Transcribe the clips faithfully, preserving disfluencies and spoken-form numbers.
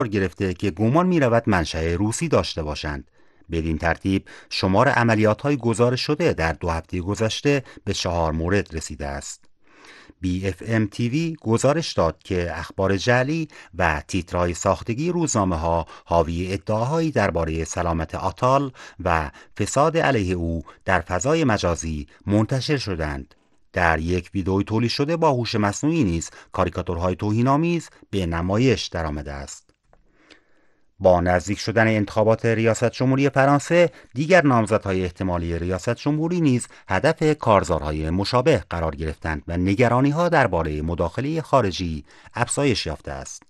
گرفته که گمان می رود منشأ روسی داشته باشند. بدین ترتیب شمار عملیات‌های گزارش شده در دو هفته گذشته به چهار مورد رسیده است. بی اف ام تی وی گزارش داد که اخبار جعلی و تیترهای ساختگی روزنامه‌ها حاوی ادعاهایی درباره سلامت آتال و فساد علیه او در فضای مجازی منتشر شدند. در یک ویدئوی تولید شده با هوش مصنوعی نیز کاریکاتورهای توهین‌آمیز به نمایش درآمده است. با نزدیک شدن انتخابات ریاست جمهوری فرانسه، دیگر نامزدهای احتمالی ریاست جمهوری نیز هدف کارزارهای مشابه قرار گرفتند و نگرانی‌ها درباره مداخله خارجی افزایش یافته است.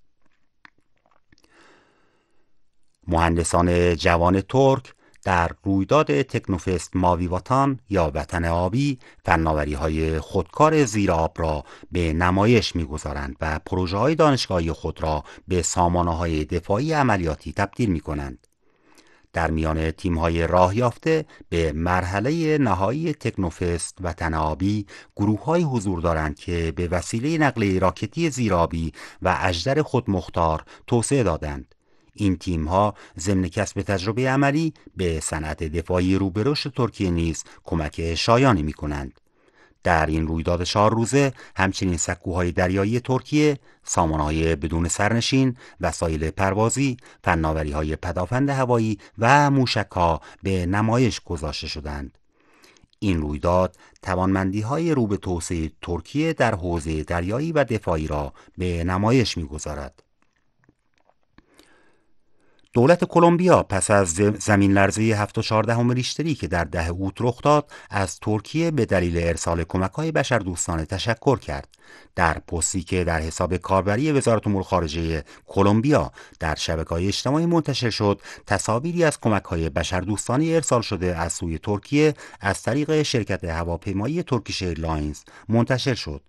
مهندسان جوان ترک در رویداد تکنوفست ماوی وطن یا وطن آبی فناوری‌های خودکار زیر آب را به نمایش می‌گذارند و پروژه‌های دانشگاهی خود را به سامانه‌های دفاعی عملیاتی تبدیل می‌کنند. در میان تیم‌های راه یافته به مرحله نهایی تکنوفست وطن آبی گروه‌های حضور دارند که به وسیله نقله راکتی زیرآبی و اژدر خودمختار توسعه دادند. این تیم‌ها ضمن کسب تجربه عملی به صنعت دفاعی رو به رشد ترکیه نیز کمک شایانی می‌کنند. در این رویداد چهار روزه همچنین سکوهای دریایی ترکیه، سامانه‌های بدون سرنشین، وسایل پروازی، فناوری‌های پدافند هوایی و موشک‌ها به نمایش گذاشته شدند. این رویداد توانمندی‌های رو به توسعه ترکیه در حوزه دریایی و دفاعی را به نمایش می‌گذارد. دولت کلمبیا پس از زمین لرزه هفت و چهاردهم ریشتری که در ده اوت رخ داد از ترکیه به دلیل ارسال کمک‌های بشردوستانه تشکر کرد. در پستی که در حساب کاربری وزارت امور خارجه کلمبیا در شبکه‌های اجتماعی منتشر شد، تصاویری از کمک‌های بشردوستانه ارسال شده از سوی ترکیه از طریق شرکت هواپیمایی ترکیش ایرلاینز منتشر شد.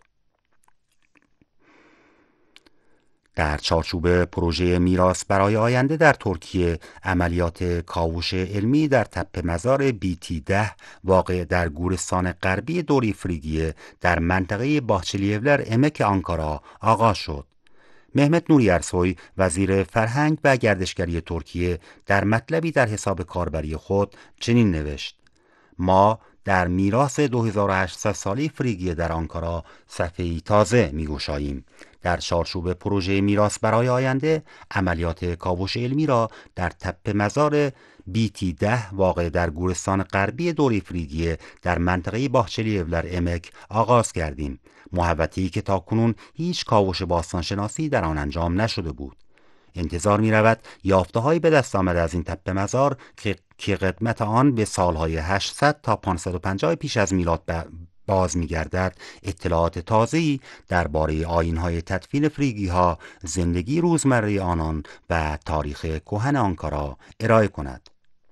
در چارچوب پروژه میراث برای آینده در ترکیه، عملیات کاوش علمی در تپه مزار بی تی ده واقع در گورستان غربی دوری فریگیه در منطقه باهچلی‌اوler امک آنکارا آغاز شد. مهمت نوری ارسوی وزیر فرهنگ و گردشگری ترکیه در مطلبی در حساب کاربری خود چنین نوشت: ما در میراث دو هزار و هشتصد ساله فریگیه در آنکارا صفحه‌ای تازه می‌گشاییم. در چارچوب پروژه میراث برای آینده، عملیات کاوش علمی را در تپه مزار بی تی ده واقع در گورستان غربی دوری فریگیه در منطقه باهچلی‌اوler امک آغاز کردیم. محوطه‌ای که تاکنون هیچ کاوش باستانشناسی در آن انجام نشده بود. انتظار می رود یافته‌هایی به دست آمده از این تپه مزار که که قدمت آن به سالهای هشتصد تا پانصد و پنجاه پیش از میلاد باز می گردد، اطلاعات تازه‌ای درباره آیین‌های تدفین فریگی‌ها، زندگی روزمره آنان و تاریخ کهن آنکارا ارائه کند.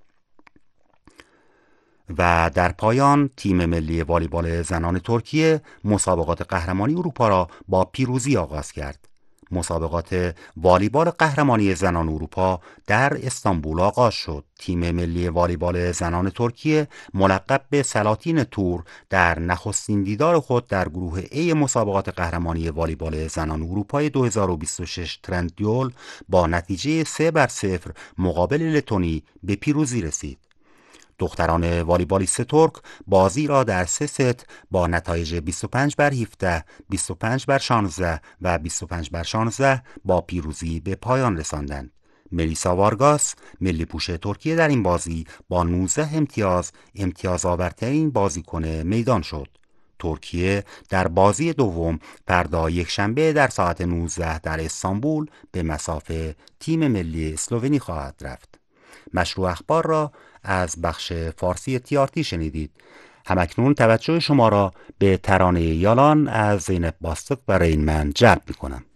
و در پایان تیم ملی والیبال زنان ترکیه مسابقات قهرمانی اروپا را با پیروزی آغاز کرد. مسابقات والیبال قهرمانی زنان اروپا در استانبول آغاز شد. تیم ملی والیبال زنان ترکیه ملقب به سلاطین تور در نخستین دیدار خود در گروه A مسابقات قهرمانی والیبال زنان اروپای دو هزار و بیست و شش ترندیول با نتیجه سه بر صفر مقابل لتونی به پیروزی رسید. دختران والیبالیست ترک بازی را در سه ست با نتایج بیست و پنج بر هفده، بیست و پنج بر شانزده و بیست و پنج بر شانزده با پیروزی به پایان رساندند. ملیسا وارگاس ملی پوش ترکیه در این بازی با نوزده امتیاز امتیاز آورترین بازیکن میدان شد. ترکیه در بازی دوم فردا یک شنبه در ساعت نوزده در استانبول به مصاف تیم ملی اسلوونی خواهد رفت. مشروع اخبار را از بخش فارسی تیارتی شنیدید. همکنون توجه شما را به ترانه یالان از زینب باستک و رینمن جلب می کنم.